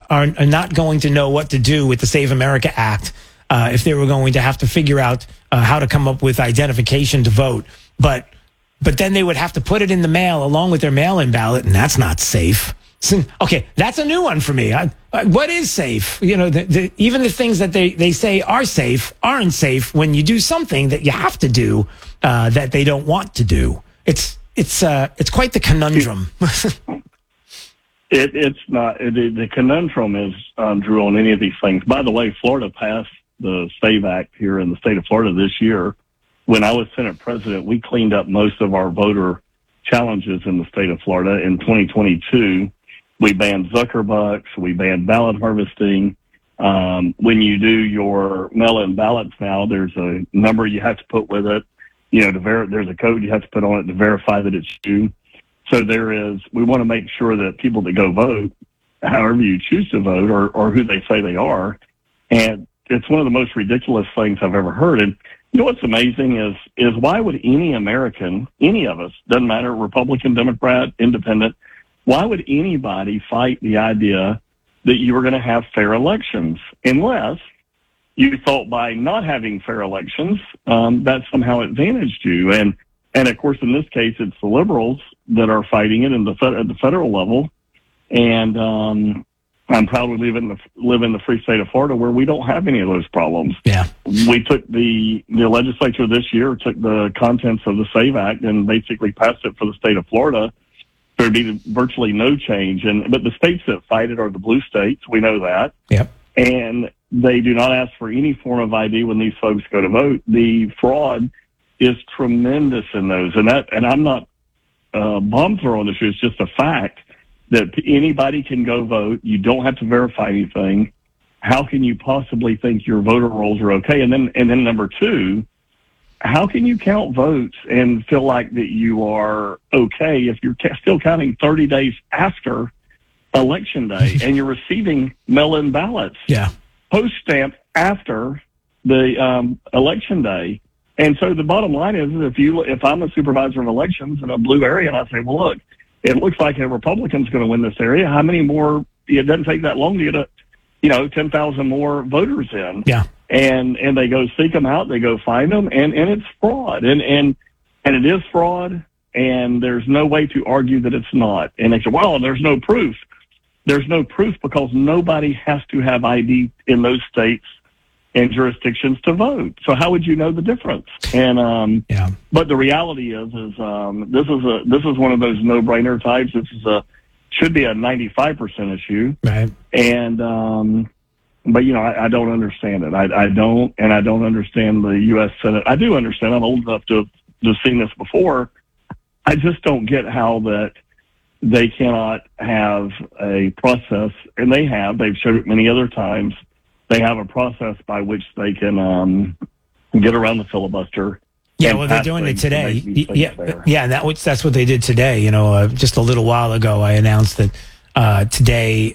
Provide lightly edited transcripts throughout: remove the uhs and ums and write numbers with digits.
are not going to know what to do with the Save America Act if they were going to have to figure out how to come up with identification to vote. But then they would have to put it in the mail along with their mail-in ballot, and that's not safe. So, okay, that's a new one for me. What is safe? You know, even the things that they say are safe aren't safe when you do something that you have to do that they don't want to do. It's quite the conundrum. It's not. The conundrum is, Drew, on any of these things. By the way, Florida passed the SAVE Act here in the state of Florida this year. When I was Senate President, we cleaned up most of our voter challenges in the state of Florida. In 2022, we banned Zuckerbucks. We banned ballot harvesting. When you do your mail-in ballots now, there's a number you have to put with it. You know, there's a code you have to put on it to verify that it's you. So we want to make sure that people that go vote, however you choose to vote or who they say they are. And it's one of the most ridiculous things I've ever heard. And you know what's amazing is why would any American, any of us, doesn't matter, Republican, Democrat, Independent, why would anybody fight the idea that you were going to have fair elections unless you thought by not having fair elections that somehow advantaged you? And of course, in this case, it's the liberals that are fighting it at the federal level. And I'm proud to live in the free state of Florida where we don't have any of those problems. Yeah. We took the legislature this year took the contents of the SAVE Act and basically passed it for the state of Florida. There'd be virtually no change. But the states that fight it are the blue states. We know that. Yep. And they do not ask for any form of ID when these folks go to vote. The fraud is tremendous in those. And I'm not bomb throwing this. It's just a fact that anybody can go vote. You don't have to verify anything. How can you possibly think your voter rolls are okay? And then number two, how can you count votes and feel like that you are okay if you're still counting 30 days after Election Day and you're receiving mail-in ballots, post-stamped after the Election Day? And so the bottom line is, if I'm a supervisor of elections in a blue area and I say, well, look, it looks like a Republican's going to win this area, how many more? It doesn't take that long to get 10,000 more voters in. Yeah. And they go seek them out, they go find them, and it's fraud. And it is fraud, and there's no way to argue that it's not. And they say, well, there's no proof. There's no proof because nobody has to have ID in those states and jurisdictions to vote. So how would you know the difference? And but the reality is this is one of those no-brainer types. Should be a 95% issue. Right. And but I don't understand it. I don't understand the U.S. Senate. I do understand. I'm old enough to have seen this before. I just don't get how that they cannot have a process, and they've showed it many other times. They have a process by which they can get around the filibuster. Yeah, well, they're doing it today. Yeah, and that's what they did today. Just a little while ago, I announced that today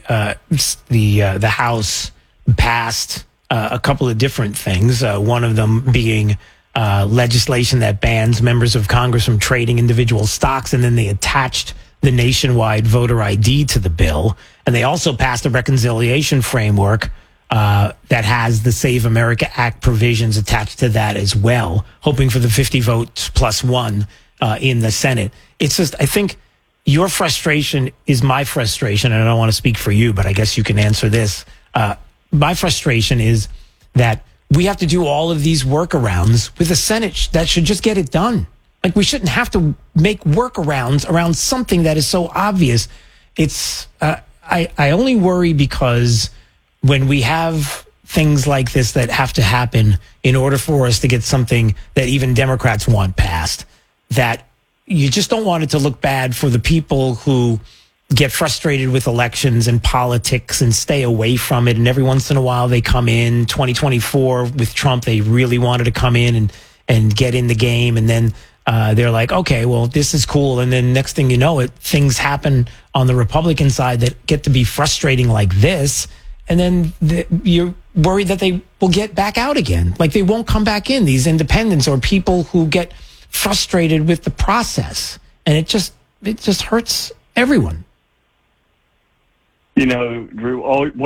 the House passed a couple of different things. One of them being legislation that bans members of Congress from trading individual stocks, and then they attached the nationwide voter ID to the bill. And they also passed a reconciliation framework that has the Save America Act provisions attached to that as well, hoping for the 50 votes plus one in the Senate. It's just, I think your frustration is my frustration, and I don't want to speak for you, but I guess you can answer this. My frustration is that we have to do all of these workarounds with a Senate that should just get it done. Like, we shouldn't have to make workarounds around something that is so obvious. It's I only worry because when we have things like this that have to happen in order for us to get something that even Democrats want passed, that you just don't want it to look bad for the people who get frustrated with elections and politics and stay away from it. And every once in a while they come in. 2024 with Trump, they really wanted to come in and get in the game. And then they're like, okay, well, this is cool. And then next thing you know, things happen on the Republican side that get to be frustrating like this. And then you're worried that they will get back out again. Like, they won't come back in, these independents or people who get frustrated with the process. And it just hurts everyone. Drew,